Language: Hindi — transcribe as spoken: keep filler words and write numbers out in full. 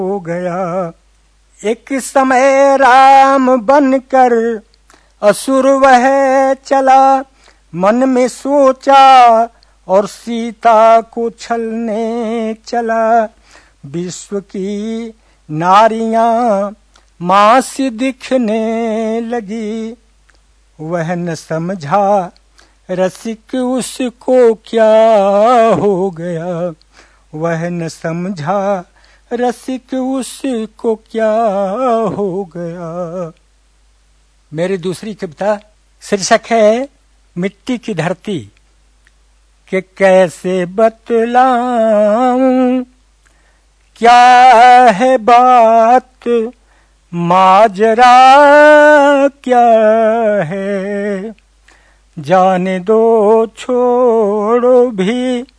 हो गया। एक समय राम बनकर असुर वह चला, मन में सोचा और सीता को छलने चला। विश्व की नारियां मां सी दिखने लगी, वह न समझा रसिक उसको क्या हो गया। वह न समझा रसिक उसको क्या हो गया। मेरी दूसरी कविता शीर्षक है मिट्टी की धरती। कि कैसे बतलाऊं क्या है बात, माजरा क्या है। जाने दो छोड़ो भी